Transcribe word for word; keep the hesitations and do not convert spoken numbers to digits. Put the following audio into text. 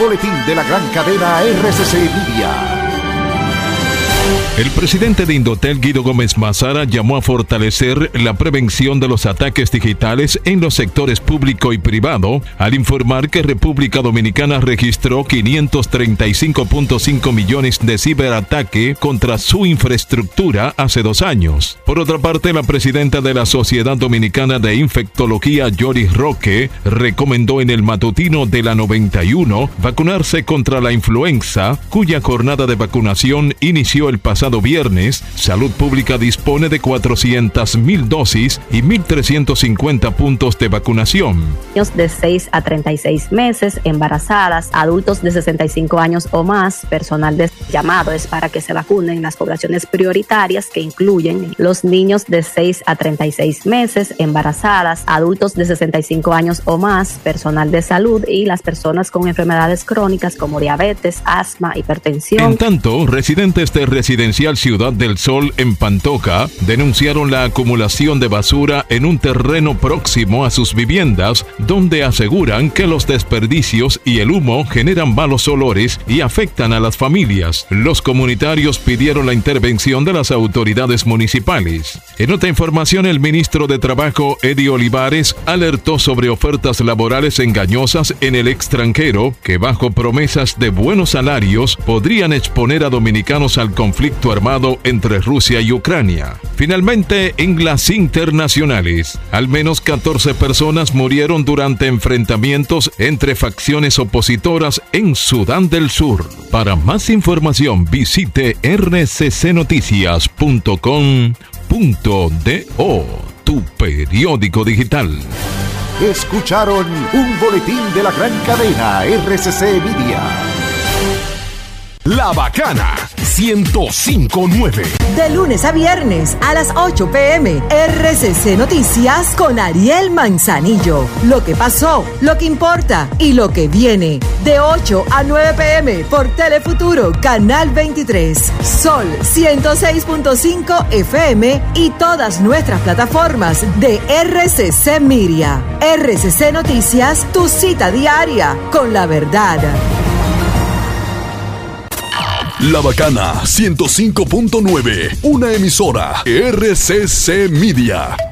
Boletín de la gran cadena R C C Media. El presidente de Indotel, Guido Gómez Mazara, llamó a fortalecer la prevención de los ataques digitales en los sectores público y privado, al informar que República Dominicana registró quinientos treinta y cinco punto cinco millones de ciberataque contra su infraestructura hace dos años. Por otra parte, la presidenta de la Sociedad Dominicana de Infectología, Yoris Roque, recomendó en el matutino de la noventa y uno vacunarse contra la influenza, cuya jornada de vacunación inició el pasado viernes. Salud Pública dispone de cuatrocientas mil dosis y mil trescientos cincuenta puntos de vacunación. Niños de seis a treinta y seis meses, embarazadas, adultos de sesenta y cinco años o más, personal de llamado es para que se vacunen en las poblaciones prioritarias, que incluyen los niños de seis a treinta y seis meses, embarazadas, adultos de sesenta y cinco años o más, personal de salud y las personas con enfermedades crónicas como diabetes, asma, hipertensión. En tanto, residentes de Residencial Ciudad del Sol en Pantoja denunciaron la acumulación de basura en un terreno próximo a sus viviendas, donde aseguran que los desperdicios y el humo generan malos olores y afectan a las familias. Los comunitarios pidieron la intervención de las autoridades municipales. En otra información, el ministro de Trabajo, Eddie Olivares, alertó sobre ofertas laborales engañosas en el extranjero que, bajo promesas de buenos salarios, podrían exponer a dominicanos al conflicto armado entre Rusia y Ucrania. Finalmente, en las internacionales, al menos catorce personas murieron durante enfrentamientos entre facciones opositoras en Sudán del Sur. Para más información, visite r c c noticias punto com punto do, tu periódico digital. Escucharon un boletín de la gran cadena R C C Media. La Bacana ciento cinco punto nueve. De lunes a viernes a las ocho p m R C C Noticias con Ariel Manzanillo. Lo que pasó, lo que importa y lo que viene. De ocho a nueve p m por Telefuturo, Canal veintitrés. Sol ciento seis punto cinco F M y todas nuestras plataformas de R C C Media. R C C Noticias, tu cita diaria con la verdad. La Bacana ciento cinco punto nueve, una emisora R C C Media.